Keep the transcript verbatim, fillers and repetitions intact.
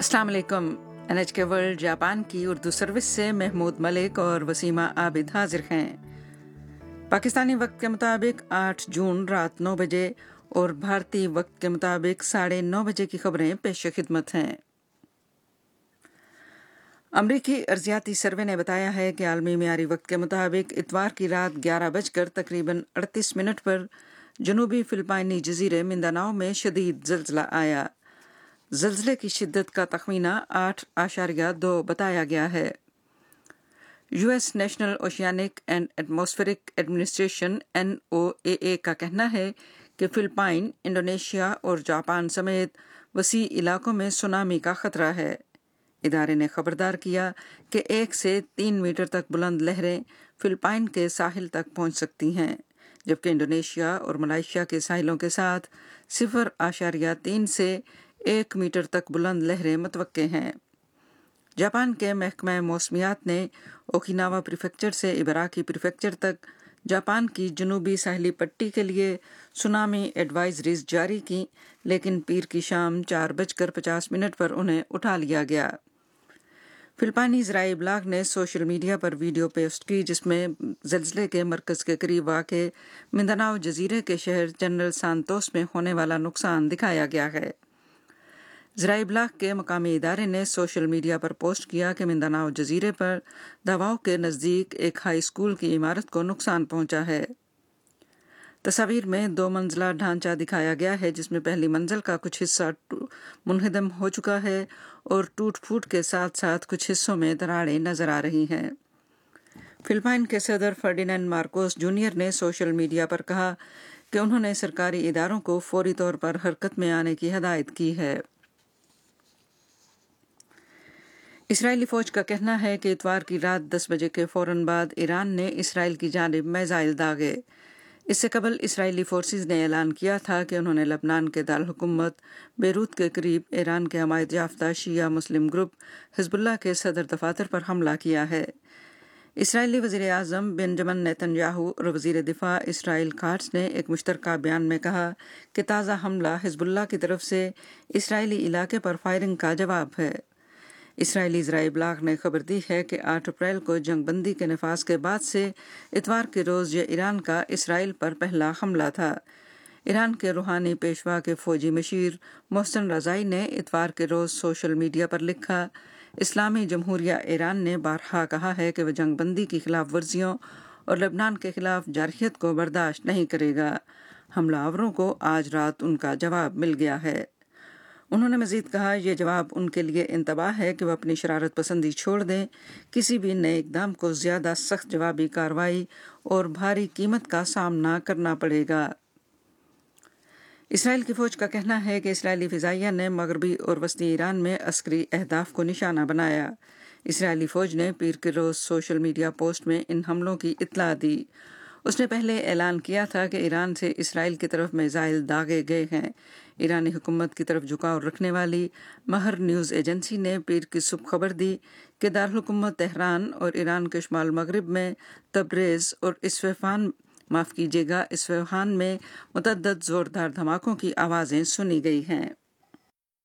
अस्सलाम वालेकुम। N H के वर्ल्ड जापान की उर्दू सर्विस से महमूद मलिक और वसीमा आबिद हाजिर हैं। पाकिस्तानी वक्त के मुताबिक आठ जून रात नौ बजे और भारतीय वक्त के मुताबिक साढ़े नौ बजे की खबरें पेश खिदमत हैं। अमरीकी अर्जियाती सर्वे ने बताया है कि आलमी मियारी वक्त के मुताबिक इतवार की रात ग्यारह बजकर तकरीबन अड़तीस मिनट पर जनूबी फिलिपाइनी जजीरे मिंदानाओ में शदीद जल्जला आया। जल्जले की शिद्दत का तखमीना आठ आशारिया दो बताया गया है। US national oceanic and atmospheric administration N O ए ए का कहना है कि फिलिपाइन, इंडोनेशिया और जापान समेत वसी इलाकों में सुनामी का खतरा है। इदारे ने खबरदार किया कि एक से तीन मीटर तक बुलंद लहरें फिलिपाइन के साहिल तक पहुंच सकती हैं, जबकि इंडोनेशिया और मलेशिया के साहिलों के साथ सिफर आशारिया तीन से एक मीटर तक बुलंद लहरें मुतवक्के हैं। जापान के महकमा मौसमियात ने ओकिनावा प्रीफेक्चर से इबाराकी प्रीफेक्चर तक जापान की जनूबी साहली पट्टी के लिए सुनामी एडवाइजरीज जारी की, लेकिन पीर की शाम चार बजकर पचास मिनट पर उन्हें उठा लिया गया। फिलिपानी ज़राई इबलाग ने सोशल मीडिया पर वीडियो पोस्ट की जिसमें ज़ल्ज़ले के मरकज़ के करीब वाक़े मिंदानाओ जजीरे के शहर जनरल सांतोस में होने वाला नुकसान दिखाया गया है। ज़राई इबलाग के मकामी इदारे ने सोशल मीडिया पर पोस्ट किया कि मिंदानाओ जजीरे पर दवाओ के नज़दीक एक हाई स्कूल की इमारत को नुकसान पहुंचा है। तस्वीर में दो मंजिला ढांचा दिखाया गया है जिसमें पहली मंजिल का कुछ हिस्सा मुनहदम हो चुका है और टूट फूट के साथ साथ कुछ हिस्सों में दरारें नजर आ रही हैं। फिलिपाइन के सदर फर्डिनेंड मार्कोस जूनियर ने सोशल मीडिया पर कहा कि उन्होंने सरकारी इदारों को फौरी तौर पर हरकत में आने की हिदायत की है। इसराइली फौज का कहना है कि इतवार की रात दस बजे के फौरन बाद ईरान ने इसराइल की जानिब मिसाइल दागे। इससे कबल इसराइली फोर्सेस ने ऐलान किया था कि उन्होंने लबनान के दार हुकूमत बेरूत के करीब ईरान के हमायत याफ्ता शिया मुस्लिम ग्रुप हिजबुल्लाह के सदर दफातर पर हमला किया है। इसराइली वज़ीर आज़म बेंजामिन नेतन्याहू और वज़ीर दिफा इसराइल काट्स ने एक मुश्तरका बयान में कहा कि ताज़ा हमला हिजबुल्लाह की तरफ से इसराइली इलाके पर फायरिंग का जवाब है। इसराइली ज़राई इबलाग ने खबर दी है कि आठ अप्रैल को जंगबंदी के नफाज के बाद से इतवार के रोज़ ये ईरान का इसराइल पर पहला हमला था। ईरान के रूहानी पेशवा के फौजी मशीर मोहसिन रज़ाई ने इतवार के रोज़ सोशल मीडिया पर लिखा, इस्लामी जमहूरिया ईरान ने बारहा कहा है कि वह जंगबंदी की खिलाफ वर्जियों और लबनान के खिलाफ जारहियत को बर्दाश्त नहीं करेगा। हमलावरों को आज रात उनका जवाब मिल गया है। उन्होंने मजीद कहा, यह जवाब उनके लिए इंतबाह है कि वह अपनी शरारत पसंदी छोड़ दें। किसी भी नए इकदाम को ज़्यादा सख्त जवाबी कार्रवाई और भारी कीमत का सामना करना पड़ेगा। इसराइल की फ़ौज का कहना है कि इसराइली फ़िज़ाइया ने मगरबी और वस्ती ईरान में अस्करी अहदाफ को निशाना बनाया। इसराइली फ़ौज ने पीर के रोज़ सोशल मीडिया पोस्ट में इन हमलों की इत्तला दी। उसने पहले ऐलान किया था कि ईरान से इसराइल की तरफ मिसाइल दागे गए हैं। ईरानी हुकूमत की तरफ झुकाव रखने वाली महर न्यूज़ एजेंसी ने पीर की सुबह खबर दी कि दारुल हुकूमत तेहरान और ईरान के शुमाल मगरिब में तब्रेज़ और इस्फ़हान माफ़ कीजिएगा इस्फ़हान में मुतअद्दिद ज़ोरदार धमाकों की आवाज़ें सुनी गई हैं।